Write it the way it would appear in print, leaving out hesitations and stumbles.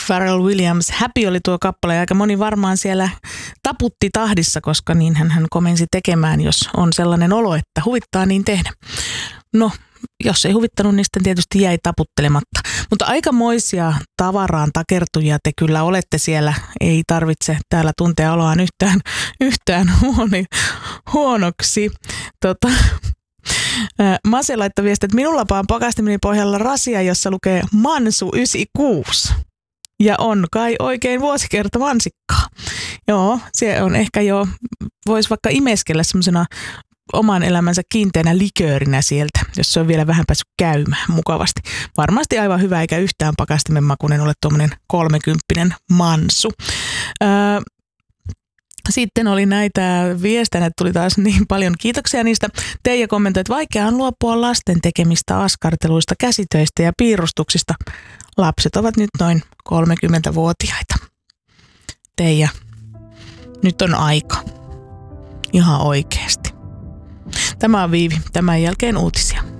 Pharrell Williams, Happy oli tuo kappale ja aika moni varmaan siellä taputti tahdissa, koska niin hän komensi tekemään, jos on sellainen olo, että huvittaa niin tehdä. No, jos ei huvittanut, niin sitten tietysti jäi taputtelematta. Mutta aikamoisia tavaraan takertujia te kyllä olette siellä. Ei tarvitse täällä tuntea oloaan yhtään huonoksi. Mase laittoi viestiä, että minulla on pakastimeni pohjalla rasia, jossa lukee Mansu 96. Ja on kai oikein vuosikerta mansikkaa. Joo, se on ehkä jo, voisi vaikka imeskellä semmoisena oman elämänsä kiinteänä liköörinä sieltä, jos se on vielä vähän päässyt käymään mukavasti. Varmasti aivan hyvä, eikä yhtään pakastimen makuinen ole tuommoinen 30 mansu. Sitten oli näitä viestejä, tuli taas niin paljon kiitoksia niistä. Teija kommentoi, että vaikea on luopua lasten tekemistä askarteluista, käsitöistä ja piirustuksista. Lapset ovat nyt noin 30-vuotiaita. Teija, nyt on aika. Ihan oikeasti. Tämä on Viivi. Tämän jälkeen uutisia.